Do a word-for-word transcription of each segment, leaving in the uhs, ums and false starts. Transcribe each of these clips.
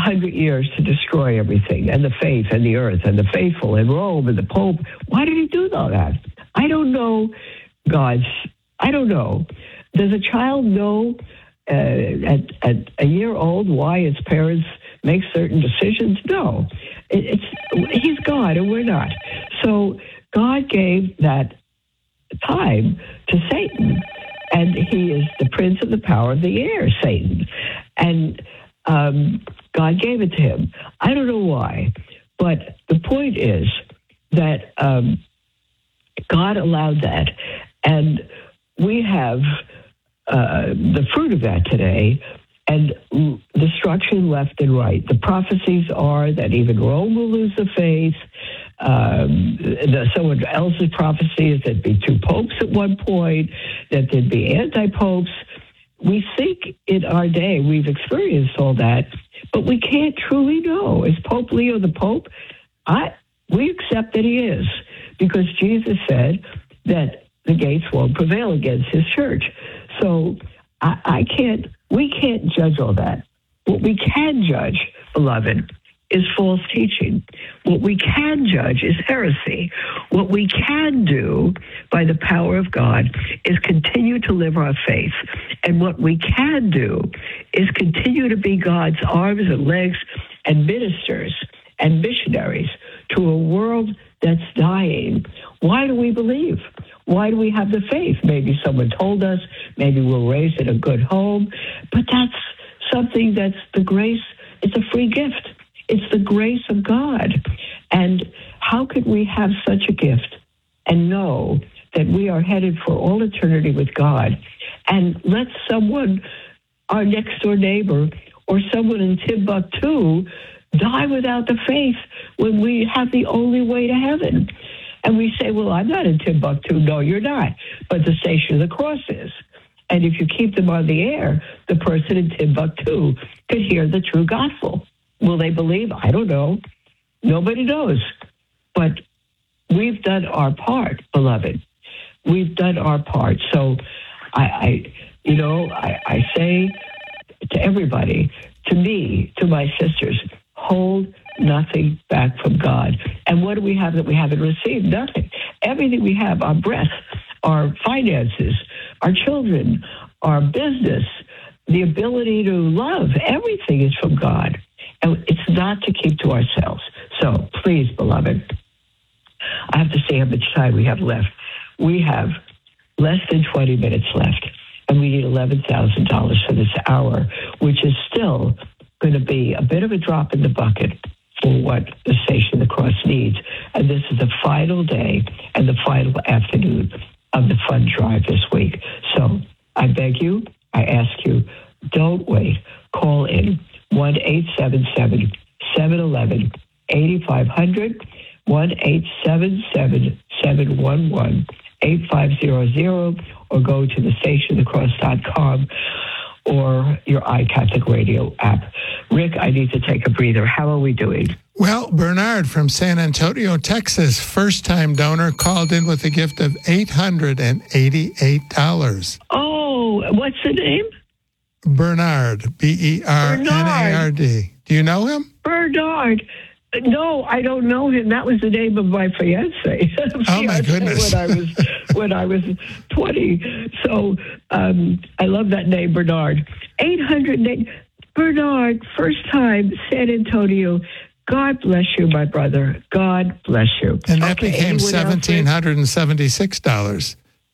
hundred years to destroy everything, and the faith, and the earth, and the faithful, and Rome, and the Pope. Why did he do all that? I don't know God's, I don't know. Does a child know uh, at, at a year old why its parents make certain decisions? No. It, it's He's God, and we're not. So God gave that time to Satan, and he is the prince of the power of the air, Satan. And um, God gave it to him. I don't know why, but the point is that um, God allowed that, and we have uh, the fruit of that today, and destruction left and right. The prophecies are that even Rome will lose the faith. Um, the, someone else's prophecy is that there'd be two popes at one point, that there'd be anti-popes. We think in our day we've experienced all that, but we can't truly know. Is Pope Leo the Pope? I we accept that he is, because Jesus said that the gates won't prevail against his church. So I, I can't, we can't judge all that. What we can judge, beloved, is false teaching. What we can judge is heresy. What we can do by the power of God is continue to live our faith. And what we can do is continue to be God's arms and legs and ministers and missionaries to a world that's dying. Why do we believe? Why do we have the faith? Maybe someone told us, maybe we're raised in a good home, but that's something that's the grace, it's a free gift. It's the grace of God. And how could we have such a gift and know that we are headed for all eternity with God, and let someone, our next door neighbor, or someone in Timbuktu die without the faith when we have the only way to heaven? And we say, well, I'm not in Timbuktu. No, you're not. But the Station of the Cross is. And if you keep them on the air, the person in Timbuktu could hear the true gospel. Will they believe? I don't know. Nobody knows. But we've done our part, beloved. We've done our part. So I, I you know, I, I say to everybody, to me, to my sisters, hold nothing back from God. And what do we have that we haven't received? Nothing. Everything we have, our breath, our finances, our children, our business, the ability to love, everything is from God. And it's not to keep to ourselves. So please, beloved, I have to say how much time we have left. We have less than twenty minutes left, and we need eleven thousand dollars for this hour, which is still going to be a bit of a drop in the bucket for what the Station of the Cross needs. And this is the final day and the final afternoon of the fund drive this week. So I beg you, I ask you, don't wait. Call in one eight seven seven, seven one one, eight five zero zero, one eight seven seven, seven one one, eight five zero zero, or go to the station of the cross dot com or your iCatholic Radio app. Rick, I need to take a breather. How are we doing? Well, Bernard from San Antonio, Texas, first-time donor, called in with a gift of eight hundred eighty-eight dollars. Oh, what's the name? Bernard, B E R N A R D. Do you know him? Bernard. No, I don't know him. That was the name of my fiance. Oh my goodness! when I was when I was twenty. So um, I love that name, Bernard. Eight hundred. Bernard, first time, San Antonio. God bless you, my brother. God bless you. And that okay, became seventeen hundred and seventy-six dollars.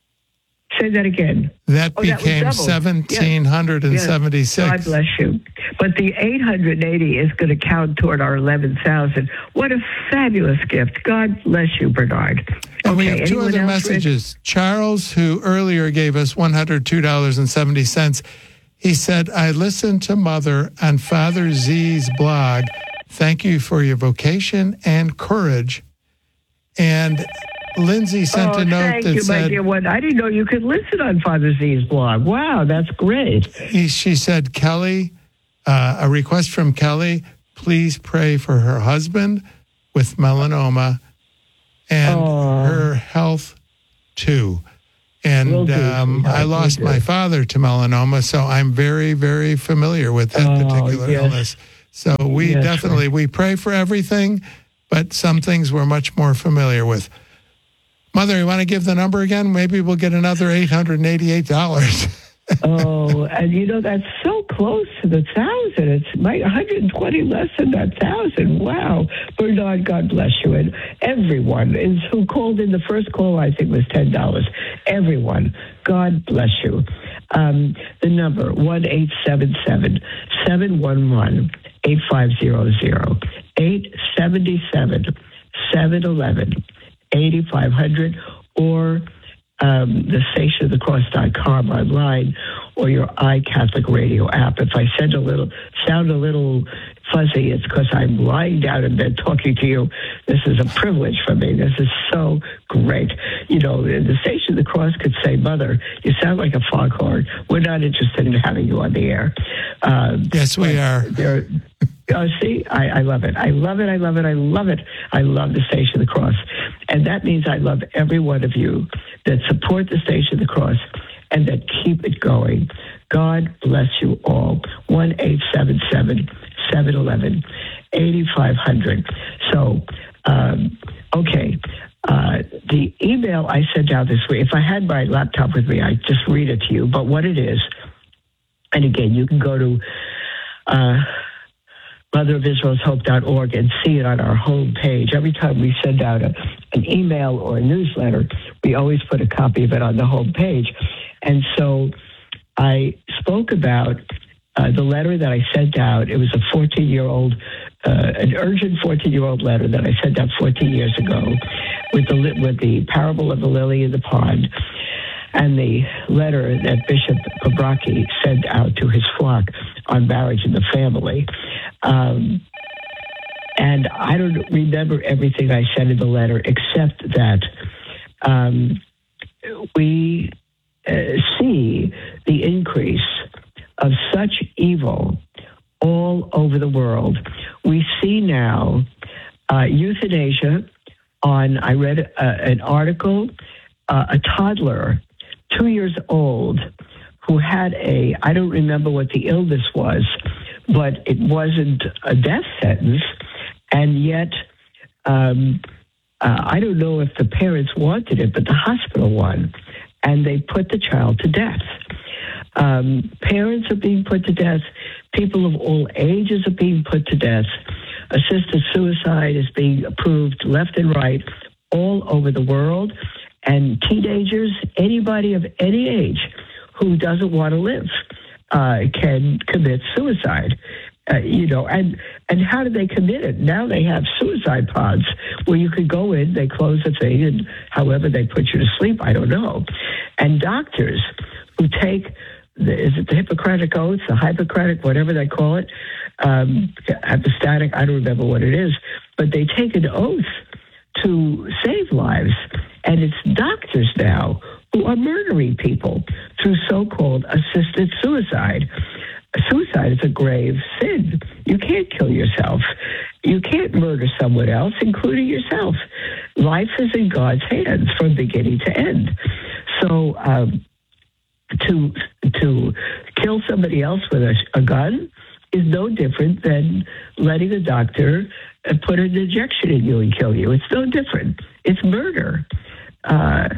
Say that again. That oh, became that seventeen hundred and seventy-six. Yes. God bless you. But the eight hundred eighty is going to count toward our eleven thousand. What a fabulous gift. God bless you, Bernard. And okay, we have two other else, messages. Rick? Charles, who earlier gave us one hundred two dollars and seventy cents, he said, I listened to Mother on Father Z's blog. Thank you for your vocation and courage. And Lindsay sent oh, a note thank that you, said, my dear one. I didn't know you could listen on Father Z's blog. Wow, that's great. He, she said, Kelly, uh, a request from Kelly, please pray for her husband with melanoma and oh. her health too. And um, I lost my father to melanoma, so I'm very, very familiar with that oh, particular yes. illness. So we Yes, definitely, right. we pray for everything, but some things we're much more familiar with. Mother, you want to give the number again? Maybe we'll get another eight hundred eighty-eight dollars. Oh, and you know, that's so close to the thousand. It's like one hundred twenty less than that thousand. Wow. Bernard, God bless you. And everyone is who called in the first call, I think, was ten dollars. Everyone, God bless you. Um, the number, one eight seven seven, seven one one, eight five zero zero, eight seven seven, seven one one, eight five zero zero, or Um, the station of the cross dot com online, or your iCatholic Radio app. If I send a little, sound a little fuzzy, it's because I'm lying down in bed talking to you. This is a privilege for me. This is so great. You know, the station of the cross could say, Mother, you sound like a foghorn. We're not interested in having you on the air. Uh, Yes, we are. There, uh, see, I, I love it. I love it. I love it. I love it. I love the Station of the Cross. And that means I love every one of you that support the Station of the Cross and that keep it going. God bless you all. one eight seven seven, seven one one, eight five zero zero. So, um, okay. Uh, the email I sent out this week, if I had my laptop with me, I'd just read it to you. But what it is, and again, you can go to uh, mother of israel's hope dot org and see it on our home page. Every time we send out a, an email or a newsletter, we always put a copy of it on the home page. And so I spoke about uh, the letter that I sent out. It was a fourteen-year-old, uh, an urgent fourteen-year-old letter that I sent out fourteen years ago with the with the parable of the lily in the pond, and the letter that Bishop Pabrocki sent out to his flock on marriage and the family. Um, and I don't remember everything I said in the letter, except that um, we uh, see the increase of such evil all over the world. We see now uh, euthanasia on, I read uh, an article, uh, a toddler, two years old, who had a, I don't remember what the illness was, but it wasn't a death sentence, and yet um, uh, I don't know if the parents wanted it, but the hospital won, and they put the child to death. Um, parents are being put to death. People of all ages are being put to death. Assisted suicide is being approved left and right all over the world. And teenagers, anybody of any age who doesn't want to live uh, can commit suicide. Uh, you know, and and how do they commit it? Now they have suicide pods where you could go in, they close the thing, and however they put you to sleep, I don't know. And doctors who take, the, is it the Hippocratic Oath, the Hippocratic, whatever they call it, um, hypostatic, I don't remember what it is, but they take an oath to save lives. And it's doctors now who are murdering people through so-called assisted suicide. Suicide is a grave sin. You can't kill yourself. You can't murder someone else, including yourself. Life is in God's hands from beginning to end. So um, to to kill somebody else with a, a gun is no different than letting a doctor uh, put an injection in you and kill you. It's no different. It's murder. Uh,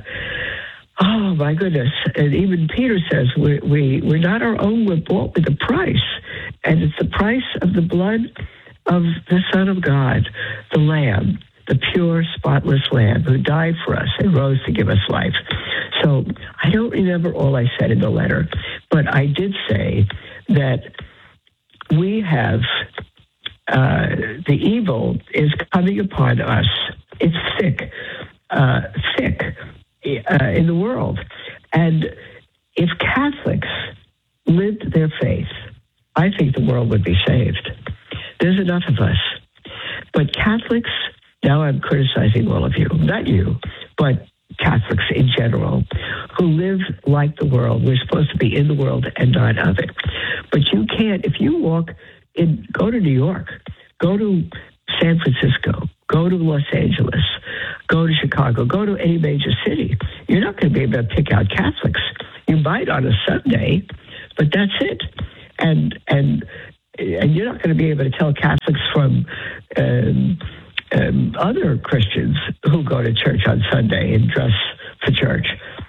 oh, my goodness. And even Peter says we, we, we're not our own, we're bought with a price. And it's the price of the blood of the Son of God, the Lamb, the pure, spotless Lamb who died for us and rose to give us life. So I don't remember all I said in the letter, but I did say that we have, uh, the evil is coming upon us. It's sick. Uh, thick uh, in the world. And if Catholics lived their faith, I think the world would be saved. There's enough of us. But Catholics, now I'm criticizing all of you, not you, but Catholics in general, who live like the world. We're supposed to be in the world and not of it. But you can't, if you walk in, go to New York, go to San Francisco, go to Los Angeles, go to Chicago, go to any major city. You're not going to be able to pick out Catholics. You might on a Sunday, but that's it. And and and you're not going to be able to tell Catholics from um, um, other Christians who go to church on Sunday and dress for church.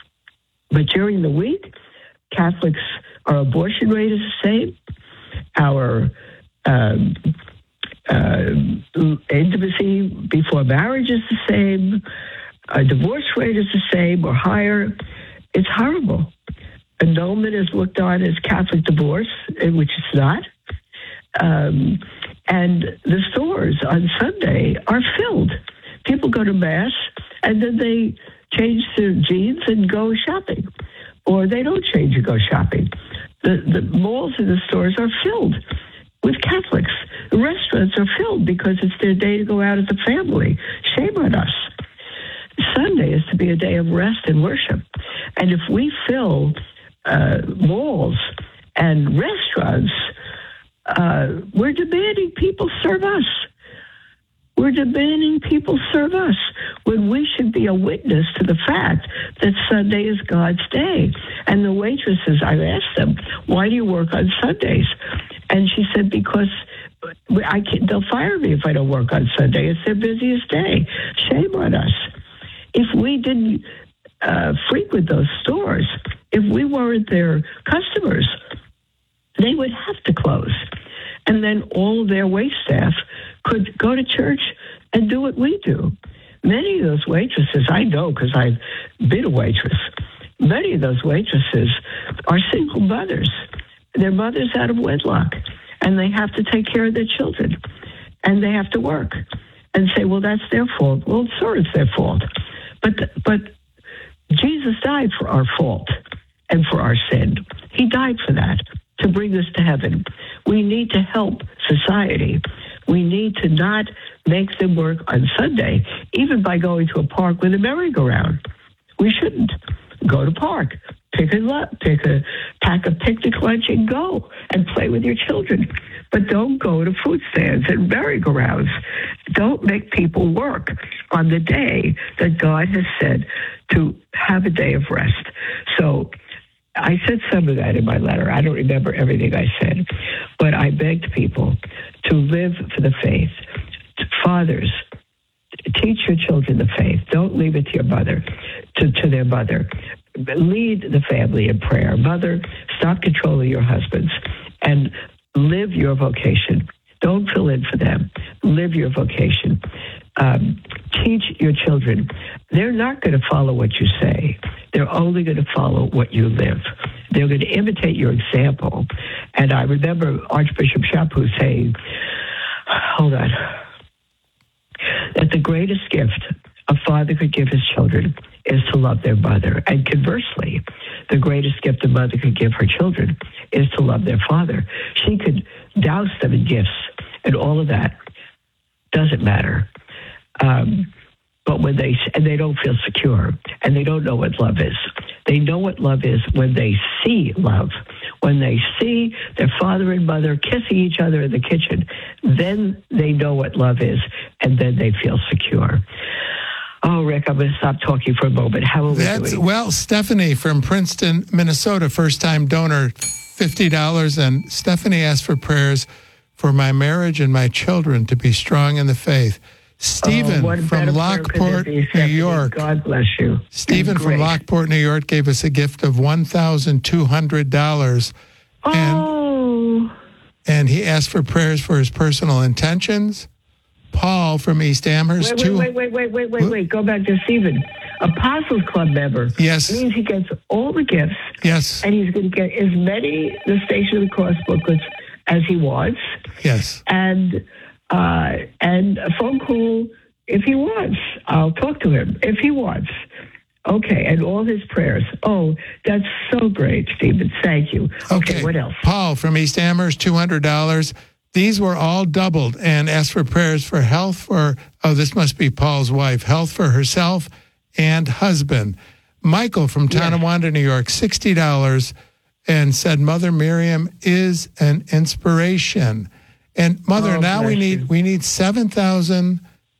But during the week, Catholics, our abortion rate is the same. Our um, uh, intimacy before marriage is the same. Our divorce rate is the same or higher. It's horrible. Annulment is looked on as Catholic divorce, which it's not. Um, and the stores on Sunday are filled. People go to Mass, and then they change their jeans and go shopping. Or they don't change and go shopping. The, the malls and the stores are filled with Catholics. The restaurants are filled because it's their day to go out as a family. Shame on us. Sunday is to be a day of rest and worship. And if we fill uh, malls and restaurants, uh, we're demanding people serve us. We're demanding people serve us when we should be a witness to the fact that Sunday is God's day. And the waitresses, I asked them, why do you work on Sundays? And she said, because I can't, they'll fire me if I don't work on Sunday. It's their busiest day. Shame on us. If we didn't uh, frequent those stores, if we weren't their customers, they would have to close. And then all their wait staff could go to church and do what we do. Many of those waitresses, I know because I've been a waitress, many of those waitresses are single mothers. They're mothers out of wedlock, and they have to take care of their children, and they have to work and say, well, that's their fault. Well, sure, it's their fault. But, but Jesus died for our fault and for our sin. He died for that, to bring us to heaven. We need to help society. We need to not make them work on Sunday, even by going to a park with a merry-go-round. We shouldn't. Go to park, pick a pick a pack a picnic lunch and go and play with your children. But don't go to food stands and merry-go-rounds. Don't make people work on the day that God has said to have a day of rest. So I said some of that in my letter. I don't remember everything I said, but I begged people to live for the faith. Fathers, teach your children the faith. Don't leave it to your mother, to, to their mother. Lead the family in prayer. Mother, stop controlling your husbands and live your vocation. Don't fill in for them. Live your vocation. Um, teach your children. They're not going to follow what you say. They're only going to follow what you live. They're going to imitate your example. And I remember Archbishop Chaput saying, hold on, that the greatest gift a father could give his children is to love their mother. And conversely, the greatest gift a mother could give her children is to love their father. She could douse them in gifts and all of that. Doesn't matter. Um, but when they, and they don't feel secure, and they don't know what love is. They know what love is when they see love. When they see their father and mother kissing each other in the kitchen, then they know what love is, and then they feel secure. Oh, Rick, I'm going to stop talking for a moment. How are we That's, doing? Well, Stephanie from Princeton, Minnesota, first-time donor, fifty dollars. And Stephanie asked for prayers for my marriage and my children to be strong in the faith. Stephen oh, from Lockport, New York. God bless you. Stephen from Lockport, New York, gave us a gift of one thousand two hundred dollars. Oh. And, and he asked for prayers for his personal intentions. Paul from East Amherst. Wait, wait, wait, wait, wait, wait, wait. Go back to Stephen. Apostles Club member. Yes. Means he gets all the gifts. Yes. And he's going to get as many the Station of the Cross booklets as he wants. Yes. And uh, and a phone call if he wants. I'll talk to him if he wants. Okay, and all his prayers. Oh, that's so great, Stephen. Thank you. Okay, okay. What else? Paul from East Amherst, two hundred dollars. These were all doubled and asked for prayers for health for, oh, this must be Paul's wife, health for herself and husband. Michael from Tonawanda, yes. New York, sixty dollars, and said, Mother Miriam is an inspiration. And Mother, oh, now we need you. we need seven thousand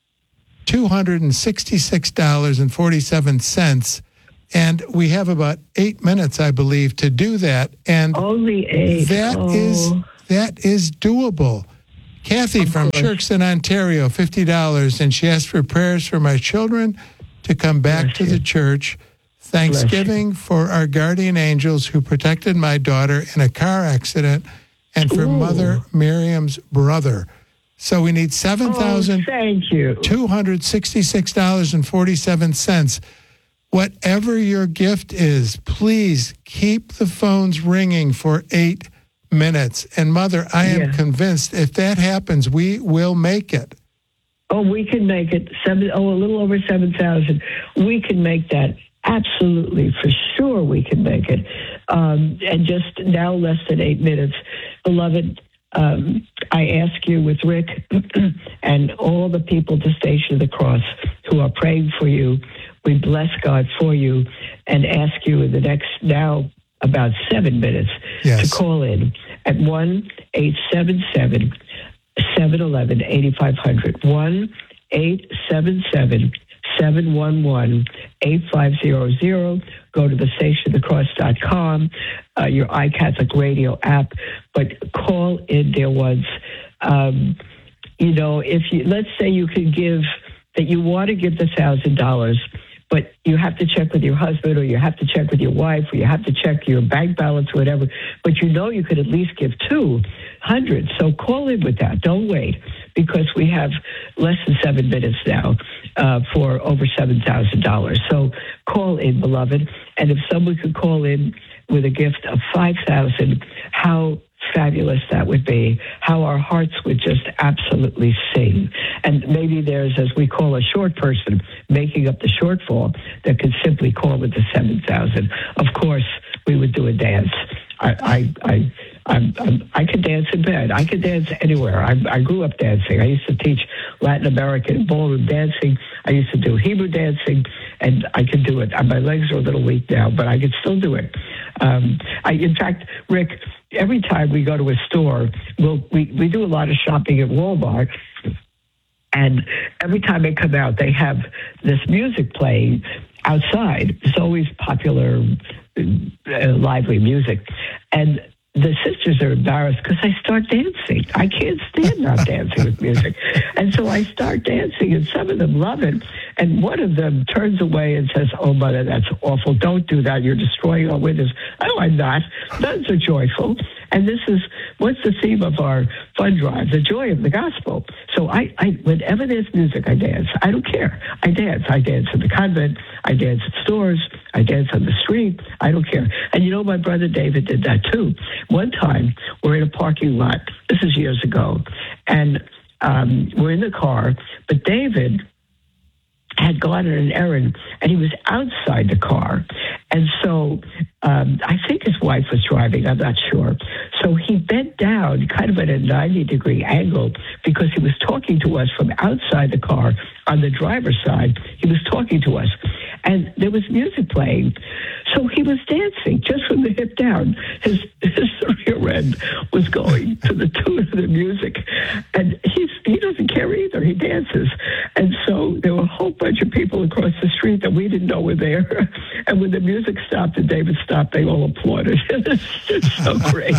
two hundred sixty-six dollars and forty-seven cents. And we have about eight minutes, I believe, to do that. And only eight. That oh. is that is doable. Kathy from Cherkston, Ontario, fifty dollars, and she asked for prayers for my children to come back Bless to you. the church. Thanksgiving for our guardian angels who protected my daughter in a car accident, and for Ooh. Mother Miriam's brother. So we need seven thousand two hundred sixty-six dollars and forty-seven cents. Whatever your gift is, please keep the phones ringing for eight minutes. And Mother, I am Yeah. convinced if that happens, we will make it. Oh, we can make it seven. Oh, a little over seven thousand. We can make that. Absolutely, for sure, we can make it. Um, and just now, less than eight minutes, beloved. Um, I ask you, with Rick and all the people at the Station of the Cross who are praying for you, we bless God for you, and ask you in the next now about seven minutes Yes. to call in at one eight seven seven seven one one eight five zero zero one eight seven seven seven one one eight five zero zero. Go to the station of the cross dot com, uh, your iCatholic Radio app, but call in, dear ones. Um, you know, if you, let's say you can give, that you want to give the one thousand dollars, but you have to check with your husband, or you have to check with your wife, or you have to check your bank balance, or whatever, but you know you could at least give two hundred. So call in with that. Don't wait, because we have less than seven minutes now uh, for over seven thousand dollars. So call in, beloved. And if someone could call in with a gift of five thousand dollars, how fabulous that would be, how our hearts would just absolutely sing. And maybe there's, as we call a short person, making up the shortfall, that could simply call with the seven thousand. Of course, we would do a dance. I, I, I, I'm, I'm, I could dance in bed. I could dance anywhere. I, I grew up dancing. I used to teach Latin American ballroom dancing. I used to do Hebrew dancing, and I could do it. My legs are a little weak now, but I could still do it. Um, I, in fact, Rick, every time we go to a store, we'll, we, we do a lot of shopping at Walmart, and every time they come out, they have this music playing outside. It's always popular, uh, lively music. And the sisters are embarrassed because I start dancing. I can't stand not dancing with music. And so I start dancing, and some of them love it. And one of them turns away and says, "Oh, Mother, that's awful. Don't do that. You're destroying our witness." Oh, I'm not. Nuns are joyful. And this is, what's the theme of our fund drive? The joy of the gospel. So I, I, whenever there's music, I dance. I don't care. I dance. I dance in the convent. I dance at stores. I dance on the street. I don't care. And you know, my brother David did that too. One time, we're in a parking lot. This is years ago. And um, we're in the car, but David had gone on an errand, and he was outside the car. And so um, I think his wife was driving, I'm not sure. So he bent down kind of at a ninety degree angle, because he was talking to us from outside the car on the driver's side. He was talking to us, and there was music playing. So he was dancing just from the hip down. His, his rear end was going to the tune of the music. And he's, he doesn't care either. He dances. And so there were a whole bunch of people across the street that we didn't know were there. And when the music stopped and David stopped, they all applauded. It's just so great.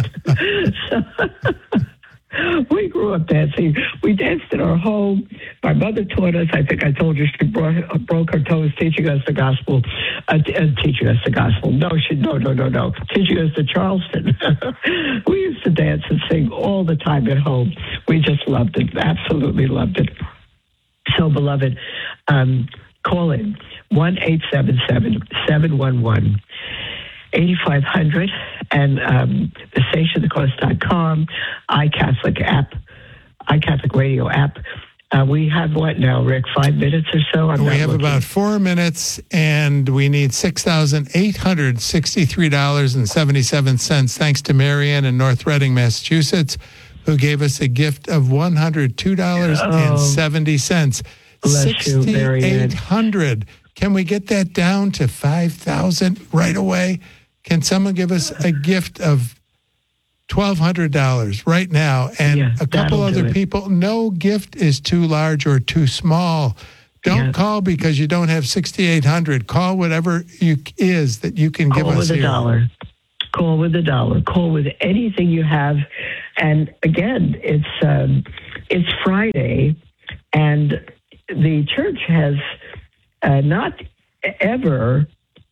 So, we grew up dancing. We danced in our home. My mother taught us. I think I told you she brought, broke her toes teaching us the gospel. Uh, uh, teaching us the gospel. No, she no, no, no, no. Teaching us the Charleston. We used to dance and sing all the time at home. We just loved it. Absolutely loved it. So, beloved, um, call in one eight seven seven seven one one eight five zero zero and um, the station of the cross dot com, iCatholic app, iCatholic Radio app. Uh, we have what now, Rick? Five minutes or so? I'm we have looking. about four minutes, and we need six thousand eight hundred sixty-three dollars and seventy-seven cents. Thanks to Marianne in North Reading, Massachusetts, who gave us a gift of one hundred two dollars and seventy cents. Bless you, Marianne. sixty-eight hundred. Can we get that down to five thousand right away? Can someone give us a gift of twelve hundred dollars right now? And Yeah, a couple that'll do other it. people, no gift is too large or too small. Don't Yeah. call because you don't have sixty-eight hundred. Call whatever you is that you can give Call us with a here. dollar. Call with a dollar. Call with anything you have. and again, it's um, it's Friday, and the church has uh, not ever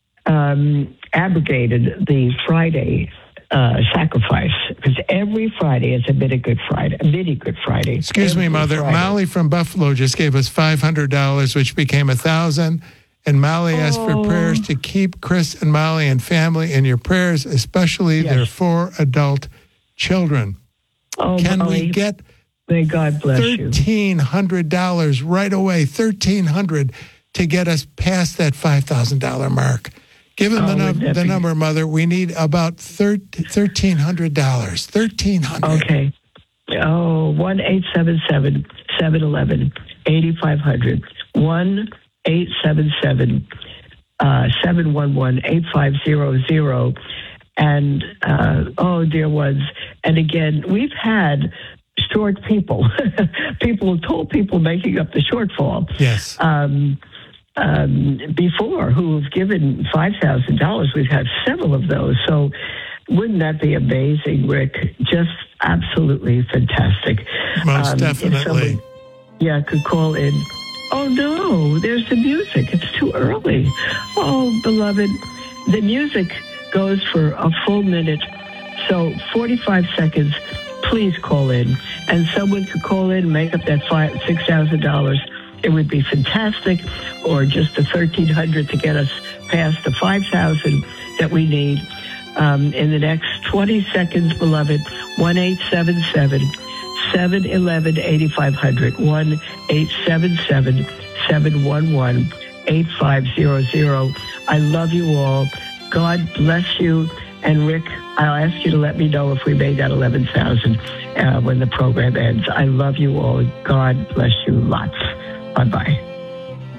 um, abrogated the Friday uh, sacrifice, because every Friday is a mini Good Friday. A mini Good Friday. Excuse every me, Mother. Friday. Molly from Buffalo just gave us five hundred dollars, which became a thousand. And Molly asked for Oh. prayers to keep Chris and Molly and family in your prayers, especially Yes. their four adult children. Oh, Can Molly, we get may God bless you. thirteen hundred dollars right away? thirteen hundred dollars to get us past that five thousand dollars mark. Give them Oh, the, num- would that the be- number, Mother. We need about thirteen hundred dollars. thirteen hundred dollars. Okay. Oh, one eight seven seven seven eleven eighty five hundred. One eight seven seven seven one one eight five zero zero. And uh, oh, dear ones. And again, we've had short people, people, tall people making up the shortfall. Yes. Um, um, before who have given five thousand dollars. We've had several of those. So wouldn't that be amazing, Rick? Just absolutely fantastic. Most Um, if definitely. someone, yeah, could call in. Oh, no, there's the music. It's too early. Oh, beloved, the music goes for a full minute. So forty-five seconds, please call in. And someone could call in and make up that five, six thousand dollars. It would be fantastic. Or just the thirteen hundred dollars to get us past the five thousand dollars that we need. Um, in the next twenty seconds, beloved, one eight seven seven seven one one eight five hundred. one eight seven seven seven one one eight five zero zero. I love you all. God bless you. And Rick, I'll ask you to let me know if we made that eleven thousand uh, when the program ends. I love you all. God bless you lots. Bye-bye.